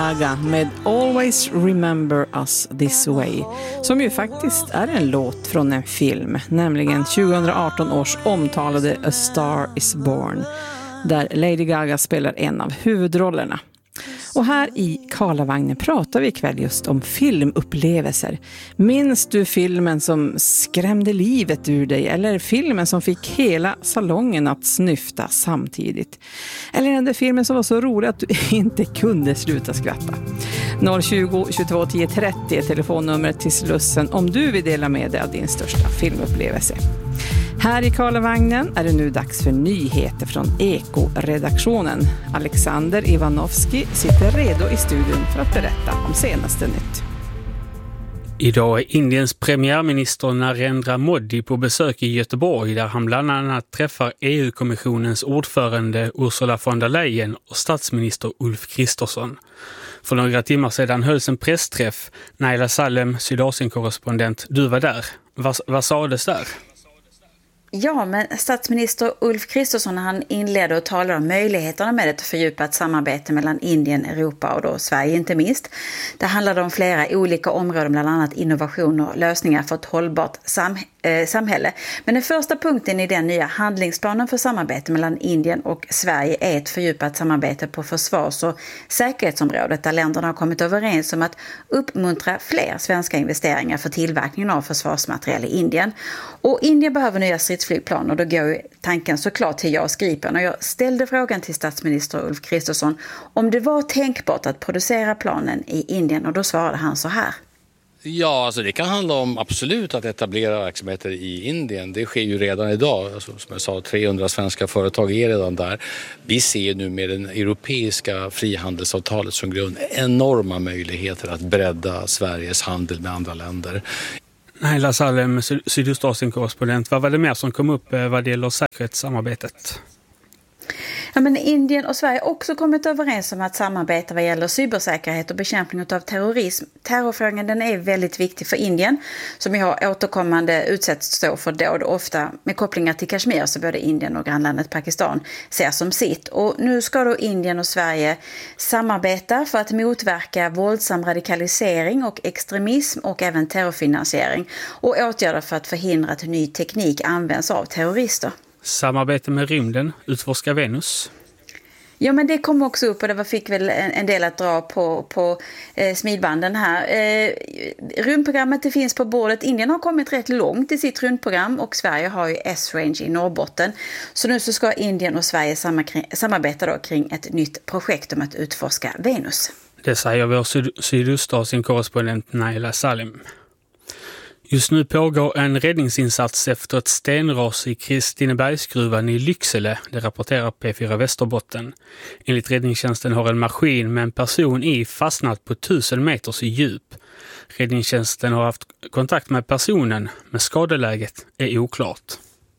Gaga med Always Remember Us This Way, som ju faktiskt är en låt från en film, nämligen 2018 års omtalade A Star Is Born, där Lady Gaga spelar en av huvudrollerna. Och här i Karlavagnen pratar vi ikväll just om filmupplevelser. Minns du filmen som skrämde livet ur dig, eller filmen som fick hela salongen att snyfta samtidigt? Eller den där filmen som var så rolig att du inte kunde sluta skratta? 020 22 10 30 är telefonnumret till Slussen om du vill dela med dig av din största filmupplevelse. Här i Karlavagnen är det nu dags för nyheter från Eko-redaktionen. Alexander Ivanovski sitter redo i studion för att berätta om senaste nytt. Idag är Indiens premiärminister Narendra Modi på besök i Göteborg, där han bland annat träffar EU-kommissionens ordförande Ursula von der Leyen och statsminister Ulf Kristersson. För några timmar sedan hölls en pressträff. Naila Salem, Sydasien-korrespondent, du var där. Vad sades där? Ja, men statsminister Ulf Kristersson, han inledde och talade om möjligheterna med ett fördjupat samarbete mellan Indien, Europa och då Sverige inte minst. Det handlade om flera olika områden, bland annat innovation och lösningar för ett hållbart samhälle. Men den första punkten i den nya handlingsplanen för samarbete mellan Indien och Sverige är ett fördjupat samarbete på försvars- och säkerhetsområdet, där länderna har kommit överens om att uppmuntra fler svenska investeringar för tillverkningen av försvarsmaterial i Indien. Och Indien behöver nya stridsflygplan, och då går ju tanken såklart till JAS Gripen. Och jag ställde frågan till statsminister Ulf Kristersson om det var tänkbart att producera planen i Indien, och då svarade han så här. Ja, alltså det kan handla om absolut att etablera verksamheter i Indien. Det sker ju redan idag. Alltså, som jag sa, 300 svenska företag är redan där. Vi ser nu med det europeiska frihandelsavtalet som grund enorma möjligheter att bredda Sveriges handel med andra länder. Naila Salem, Sydostasien-korrespondent. Vad var det mer som kom upp vad det gäller säkerhetssamarbetet? Ja, men Indien och Sverige har också kommit överens om att samarbeta vad gäller cybersäkerhet och bekämpning av terrorism. Terrorfrågan, den är väldigt viktig för Indien, som ju har återkommande utsätts för dåd, ofta med kopplingar till Kashmir, så både Indien och grannlandet Pakistan ser som sitt. Och nu ska då Indien och Sverige samarbeta för att motverka våldsam radikalisering och extremism och även terrorfinansiering, och åtgärder för att förhindra att ny teknik används av terrorister. Samarbete med rymden, utforska Venus. Ja, men det kom också upp, och det fick väl en del att dra på smidbanden här. Rymdprogrammet, det finns på bordet. Indien har kommit rätt långt i sitt rymdprogram, och Sverige har ju S-Range i Norrbotten. Så nu så ska Indien och Sverige samarbeta då kring ett nytt projekt om att utforska Venus. Det säger vår Sydostasien-korrespondent Naila Salim. Just nu pågår en räddningsinsats efter ett stenras i Kristinebergsgruvan i Lycksele, det rapporterar P4 Västerbotten. Enligt räddningstjänsten har en maskin med en person i fastnat på 1000 meters djup. Räddningstjänsten har haft kontakt med personen, men skadeläget är oklart.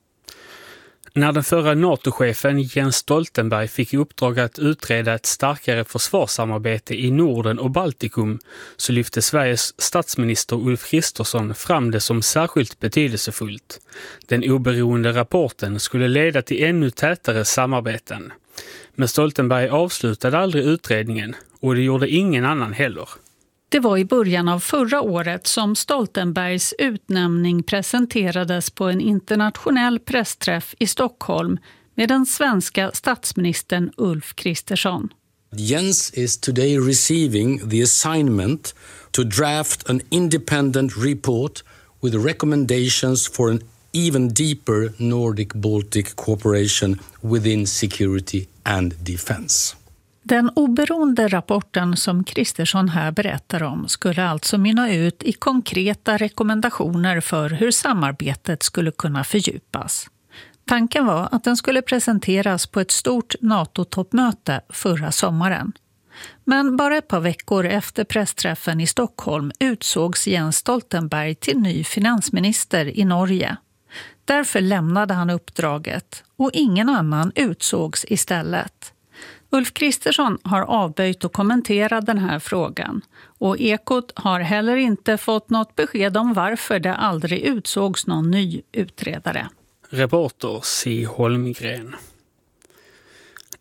När den förra NATO-chefen Jens Stoltenberg fick i uppdrag att utreda ett starkare försvarssamarbete i Norden och Baltikum, så lyfte Sveriges statsminister Ulf Kristersson fram det som särskilt betydelsefullt. Den oberoende rapporten skulle leda till ännu tätare samarbeten. Men Stoltenberg avslutade aldrig utredningen, och det gjorde ingen annan heller. Det var i början av förra året som Stoltenbergs utnämning presenterades på en internationell pressträff i Stockholm med den svenska statsministern Ulf Kristersson. Jens is today receiving the assignment to draft an independent report with recommendations for an even deeper Nordic-Baltic cooperation within security and defense. Den oberoende rapporten som Kristersson här berättar om skulle alltså mynna ut i konkreta rekommendationer för hur samarbetet skulle kunna fördjupas. Tanken var att den skulle presenteras på ett stort NATO-toppmöte förra sommaren. Men bara ett par veckor efter pressträffen i Stockholm utsågs Jens Stoltenberg till ny finansminister i Norge. Därför lämnade han uppdraget, och ingen annan utsågs istället. Ulf Kristersson har avböjt att kommentera den här frågan, och Ekot har heller inte fått något besked om varför det aldrig utsågs någon ny utredare. Reporter C. Holmgren.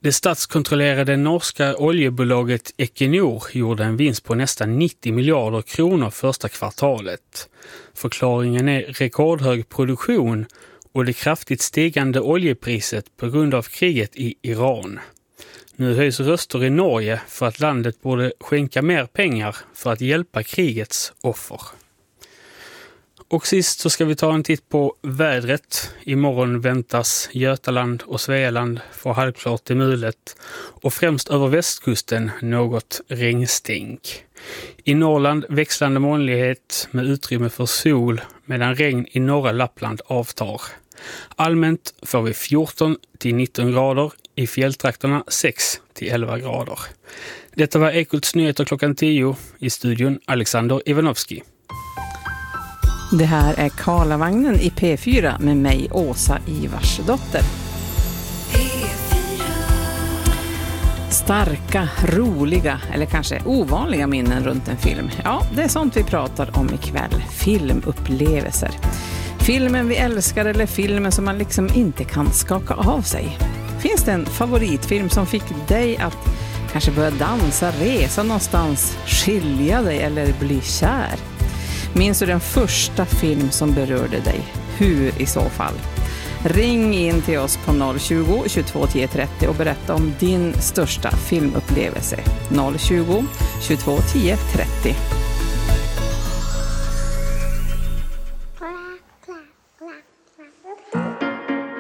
Det statskontrollerade norska oljebolaget Equinor gjorde en vinst på nästan 90 miljarder kronor första kvartalet. Förklaringen är rekordhög produktion och det kraftigt stigande oljepriset på grund av kriget i Iran. Nu höjs röster i Norge för att landet borde skänka mer pengar för att hjälpa krigets offer. Och sist så ska vi ta en titt på vädret. Imorgon väntas Götaland och Svealand få halvklart till mulet och främst över västkusten något regnstänk. I Norrland växlande molnighet med utrymme för sol medan regn i norra Lappland avtar. Allmänt får vi 14 till 19 grader, i fjälltrakterna 6 till 11 grader. Detta var Ekots nyheter klockan 10 i studion Alexander Ivanovski. Det här är Karlavagnen i P4 med mig, Åsa Ivarsdotter. Starka, roliga eller kanske ovanliga minnen runt en film. Ja, det är sånt vi pratar om ikväll. Filmupplevelser. Filmen vi älskar eller filmen som man liksom inte kan skaka av sig. Finns det en favoritfilm som fick dig att kanske börja dansa, resa någonstans, skilja dig eller bli kär? Minns du den första film som berörde dig? Hur i så fall? Ring in till oss på 020 22 10 30 och berätta om din största filmupplevelse. 020 22 10 30.